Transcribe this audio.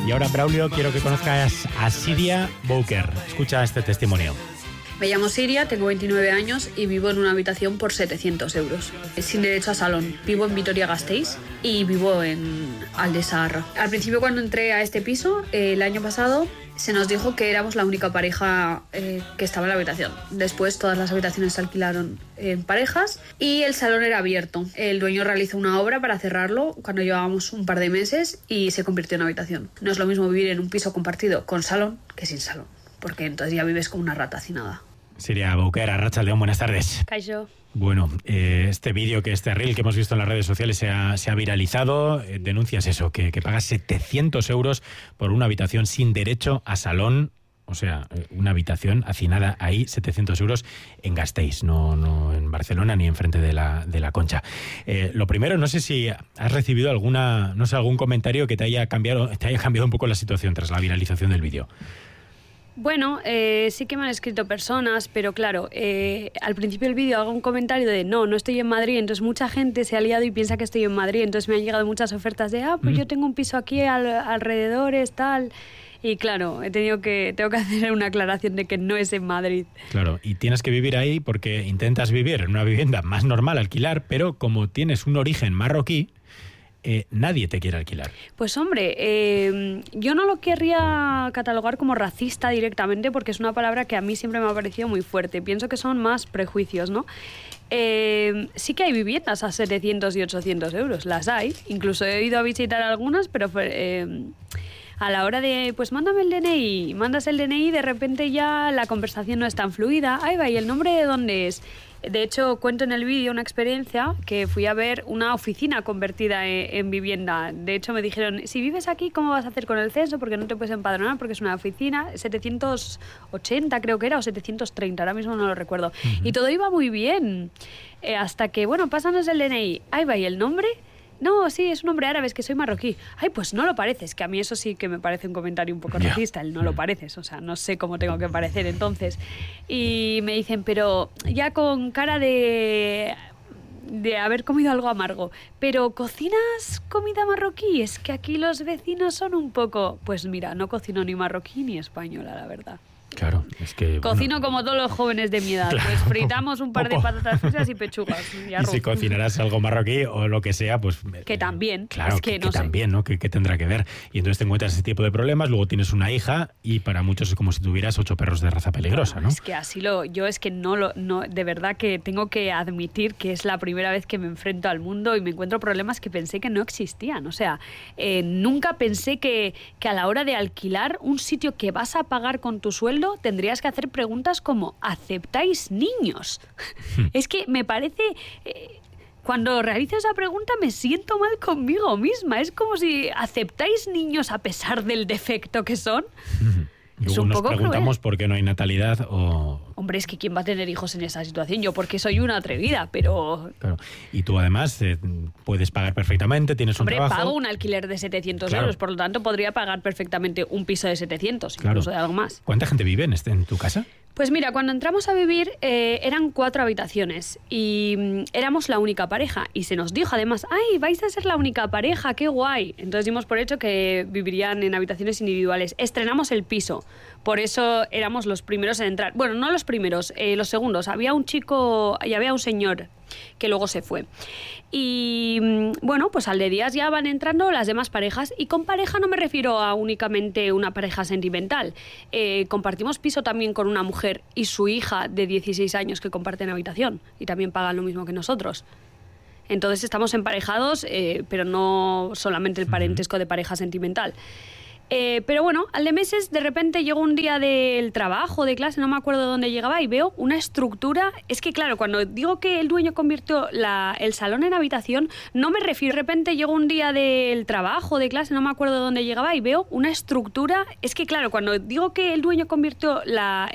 Y ahora, Braulio, quiero que conozcas a Siria Bouker. Escucha este testimonio. Me llamo Siria, tengo 29 años y vivo en una habitación por 700 euros, sin derecho a salón. Vivo en Vitoria-Gasteiz y vivo en Alde-Zaharra. Al principio, cuando entré a este piso, el año pasado, se nos dijo que éramos la única pareja que estaba en la habitación. Después todas las habitaciones se alquilaron en parejas y el salón era abierto. El dueño realizó una obra para cerrarlo cuando llevábamos un par de meses y se convirtió en habitación. No es lo mismo vivir en un piso compartido con salón que sin salón, porque entonces ya vives como una rata hacinada. Siria Bouker, Arratsaldeon, buenas tardes. Kaixo. Bueno, este vídeo, este reel que hemos visto en las redes sociales se ha viralizado. Denuncias eso, que pagas 700 euros por una habitación sin derecho a salón. O sea, una habitación hacinada ahí, 700 euros en Gasteiz, no en Barcelona ni enfrente de la Concha. Lo primero, no sé si has recibido algún comentario que te haya cambiado un poco la situación tras la viralización del vídeo. Bueno, sí que me han escrito personas, pero claro, al principio del vídeo hago un comentario de no estoy en Madrid, entonces mucha gente se ha liado y piensa que estoy en Madrid, entonces me han llegado muchas ofertas de pues yo tengo un piso aquí alrededores, tal, y claro, tengo que hacer una aclaración de que no es en Madrid. Claro, y tienes que vivir ahí porque intentas vivir en una vivienda más normal, alquilar, pero como tienes un origen marroquí, nadie te quiere alquilar. Pues hombre, yo no lo querría catalogar como racista directamente porque es una palabra que a mí siempre me ha parecido muy fuerte. Pienso que son más prejuicios, ¿no? Sí que hay viviendas a 700 y 800 euros, las hay. Incluso he ido a visitar algunas, pero a la hora de, pues mándame el DNI, mandas el DNI y de repente ya la conversación no es tan fluida. Ahí va, ¿y el nombre de dónde es? De hecho, cuento en el vídeo una experiencia que fui a ver una oficina convertida en vivienda. De hecho, me dijeron, si vives aquí, ¿cómo vas a hacer con el censo? Porque no te puedes empadronar, porque es una oficina. 780 creo que era, o 730, ahora mismo no lo recuerdo. Y todo iba muy bien. Hasta que, bueno, pásanos el DNI. Ahí va, ¿y el nombre? No, sí, es un nombre árabe, es que soy marroquí. Ay, pues no lo pareces, que a mí eso sí que me parece un comentario un poco racista, el no lo pareces, o sea, no sé cómo tengo que parecer entonces. Y me dicen, pero ya con cara de haber comido algo amargo, pero ¿cocinas comida marroquí? Es que aquí los vecinos son un poco... Pues mira, no cocino ni marroquí ni española, la verdad. Claro, es que... Cocino como todos los jóvenes de mi edad, claro. Pues fritamos un par de patatas fritas y pechugas y arroz. Y si cocinarás algo marroquí o lo que sea, pues... Que también. Claro, es que no también, ¿no? ¿Qué tendrá que ver? Y entonces te encuentras ese tipo de problemas, luego tienes una hija y para muchos es como si tuvieras 8 perros de raza peligrosa, ¿no? Es que así yo es que no, de verdad que tengo que admitir que es la primera vez que me enfrento al mundo y me encuentro problemas que pensé que no existían. O sea, nunca pensé que a la hora de alquilar un sitio que vas a pagar con tu sueldo tendrías que hacer preguntas como ¿aceptáis niños? Es que me parece... cuando realizo esa pregunta me siento mal conmigo misma. Es como si ¿aceptáis niños a pesar del defecto que son? Es un nos poco preguntamos cruel. por qué no hay natalidad o... Hombre, es que ¿quién va a tener hijos en esa situación? Yo porque soy una atrevida, pero... Claro. Y tú además puedes pagar perfectamente, tienes un trabajo... Hombre, pago un alquiler de 700 euros, por lo tanto podría pagar perfectamente un piso de 700, incluso de algo más. ¿Cuánta gente vive en tu casa? Pues mira, cuando entramos a vivir eran 4 habitaciones y éramos la única pareja y se nos dijo además, ¡ay, vais a ser la única pareja, qué guay! Entonces dimos por hecho que vivirían en habitaciones individuales. Estrenamos el piso, por eso éramos los primeros en entrar. Bueno, no los primeros, los segundos. Había un chico y había un señor que luego se fue. Y bueno, pues al de días ya van entrando las demás parejas y con pareja no me refiero a únicamente una pareja sentimental. Compartimos piso también con una mujer y su hija de 16 años que comparten habitación y también pagan lo mismo que nosotros. Entonces estamos emparejados, pero no solamente el parentesco de pareja sentimental. Pero bueno, al de meses de repente llegó un día del trabajo, de clase, no me acuerdo de dónde llegaba y veo una estructura. Es que claro, cuando digo que el dueño convirtió el salón en habitación, no me refiero. De repente llegó un día del trabajo, de clase, no me acuerdo de dónde llegaba y veo una estructura. Es que claro, cuando digo que el dueño convirtió